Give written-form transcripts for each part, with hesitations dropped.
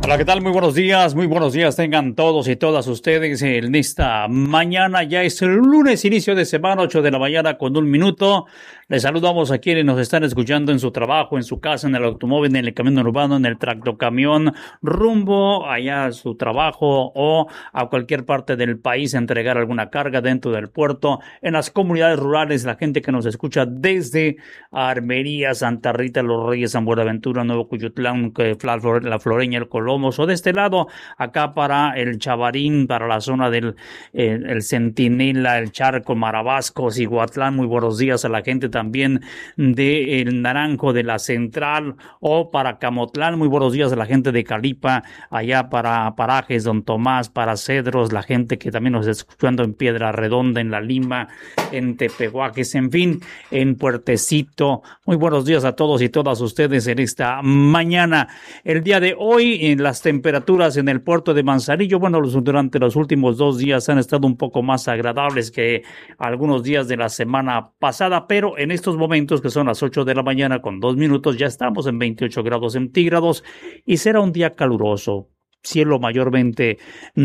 Hola, ¿qué tal? Muy buenos días tengan todos y todas ustedes en esta mañana. Ya es el lunes, inicio de semana, 8 de la mañana con 1 minuto. Les saludamos a quienes nos están escuchando en su trabajo, en su casa, en el automóvil, en el camión urbano, en el tractocamión, rumbo allá a su trabajo o a cualquier parte del país a entregar alguna carga dentro del puerto, en las comunidades rurales, la gente que nos escucha desde Armería, Santa Rita, Los Reyes, San Buenaventura, Nuevo Cuyutlán, La Floreña, el Colomos, o de este lado, acá para el Chavarín, para la zona del el Centinela, el Charco, Marabasco, Cihuatlán. Muy buenos días a la gente también de El Naranjo, de la Central, o para Camotlán. Muy buenos días a la gente de Calipa, allá para Parajes, Don Tomás, para Cedros, la gente que también nos está escuchando en Piedra Redonda, en La Lima, en Tepehuaques, en fin, en Puertecito. Muy buenos días a todos y todas ustedes en esta mañana. El día de hoy, las temperaturas en el puerto de Manzanillo, bueno, durante los últimos 2 días han estado un poco más agradables que algunos días de la semana pasada, pero en estos momentos, que son las 8 de la mañana con 2 minutos, ya estamos en 28 grados centígrados y será un día caluroso, cielo mayormente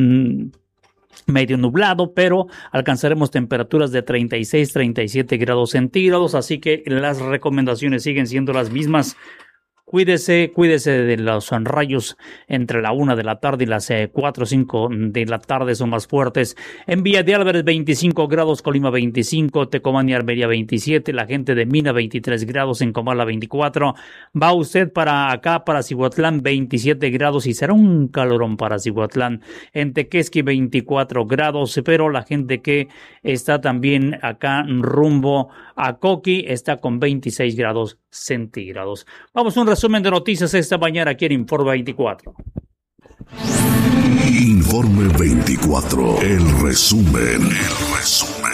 medio nublado, pero alcanzaremos temperaturas de 36, 37 grados centígrados, así que las recomendaciones siguen siendo las mismas. Cuídese de los rayos entre la 1 de la tarde y las 4 o 5 de la tarde son más fuertes. En Villa de Álvarez 25 grados, Colima 25, Tecomán y Armería 27, la gente de Mina 23 grados, en Comala 24. Va usted para acá, para Cihuatlán 27 grados y será un calorón para Cihuatlán. En Tequesqui 24 grados, pero la gente que está también acá rumbo a Coqui está con 26 grados centígrados. Vamos a un resumen de noticias esta mañana aquí en Informe 24. Informe 24, el resumen.